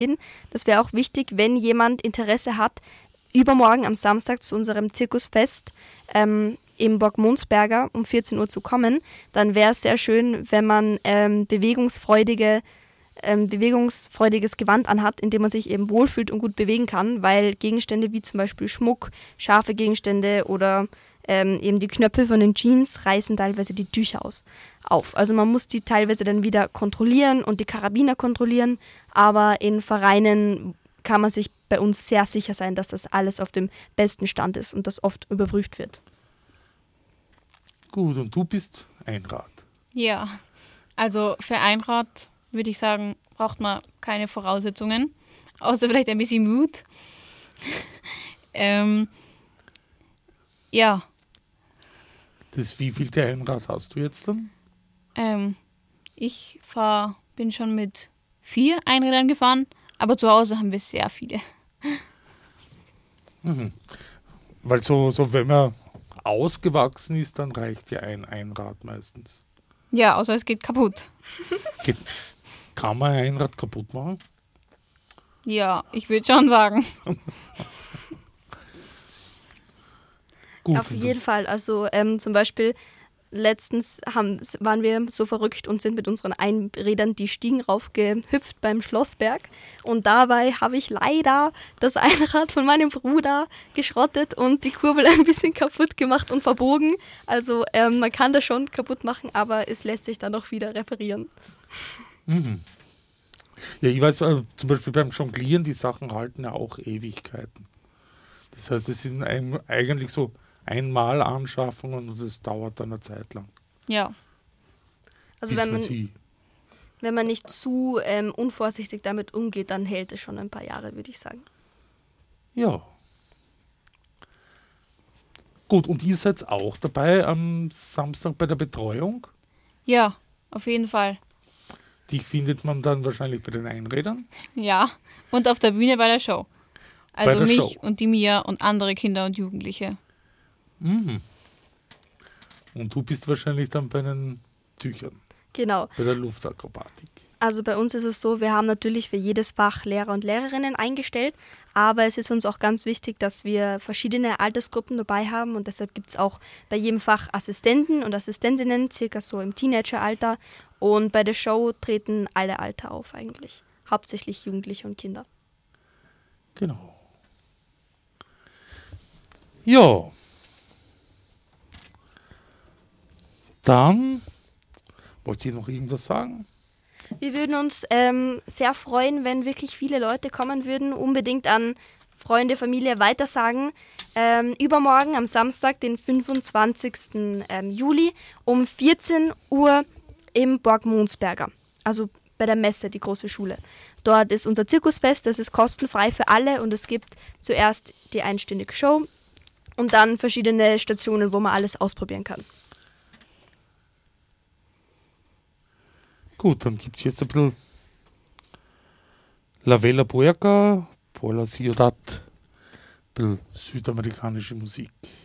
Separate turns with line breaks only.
Das wäre auch wichtig, wenn jemand Interesse hat, übermorgen am Samstag zu unserem Zirkusfest im Burg Monsberger um 14 Uhr zu kommen. Dann wäre es sehr schön, wenn man bewegungsfreudiges Gewand anhat, in dem man sich eben wohlfühlt und gut bewegen kann, weil Gegenstände wie zum Beispiel Schmuck, scharfe Gegenstände oder eben die Knöpfe von den Jeans reißen teilweise die Tücher auf. Also man muss die teilweise dann wieder kontrollieren und die Karabiner kontrollieren, aber in Vereinen kann man sich bei uns sehr sicher sein, dass das alles auf dem besten Stand ist und das oft überprüft wird.
Gut, und du bist Einrad.
Ja, also für Einrad würde ich sagen, braucht man keine Voraussetzungen, außer vielleicht ein bisschen Mut. Ja.
Das wievielte Einrad hast du jetzt dann?
Ich bin schon mit 4 Einrädern gefahren, aber zu Hause haben wir sehr viele.
Mhm. Weil so wenn man ausgewachsen ist, dann reicht ja ein Einrad meistens.
Ja, außer es geht kaputt.
Kann man ein Einrad kaputt machen?
Ja, ich würde schon sagen.
Gut.
Auf jeden Fall. Also zum Beispiel letztens waren wir so verrückt und sind mit unseren Einrädern die Stiegen raufgehüpft beim Schlossberg. Und dabei habe ich leider das Einrad von meinem Bruder geschrottet und die Kurbel ein bisschen kaputt gemacht und verbogen. Also man kann das schon kaputt machen, aber es lässt sich dann auch wieder reparieren.
Mhm. Ja, ich weiß, also zum Beispiel beim Jonglieren, die Sachen halten ja auch Ewigkeiten. Das heißt, es sind eigentlich so Einmal-Anschaffungen und das dauert dann eine Zeit lang.
Ja.
Also wenn man nicht zu unvorsichtig damit umgeht, dann hält es schon ein paar Jahre, würde ich sagen.
Ja. Gut, und ihr seid auch dabei am Samstag bei der Betreuung?
Ja, auf jeden Fall.
Die findet man dann wahrscheinlich bei den Einrädern?
Ja, und auf der Bühne bei der Show. Also
der
mich
Show.
und die Mia und andere Kinder und Jugendliche.
Mhm. Und du bist wahrscheinlich dann bei den Tüchern.
Genau.
Bei der Luftakrobatik.
Also bei uns ist es so, wir haben natürlich für jedes Fach Lehrer und Lehrerinnen eingestellt, aber es ist uns auch ganz wichtig, dass wir verschiedene Altersgruppen dabei haben und deshalb gibt es auch bei jedem Fach Assistenten und Assistentinnen, circa so im Teenageralter, und bei der Show treten alle Alter auf eigentlich, hauptsächlich Jugendliche und Kinder.
Genau. Ja. Dann, wollt ihr noch irgendwas sagen?
Wir würden uns sehr freuen, wenn wirklich viele Leute kommen würden, unbedingt an Freunde, Familie weitersagen. Übermorgen am Samstag, den 25. Juli um 14 Uhr im Burg Monsberger, also bei der Messe, die große Schule. Dort ist unser Zirkusfest, das ist kostenfrei für alle und es gibt zuerst die einstündige Show und dann verschiedene Stationen, wo man alles ausprobieren kann.
Gut, dann gibt es jetzt ein bisschen La Vela Puerca, por la Ciudad, ein bisschen südamerikanische Musik.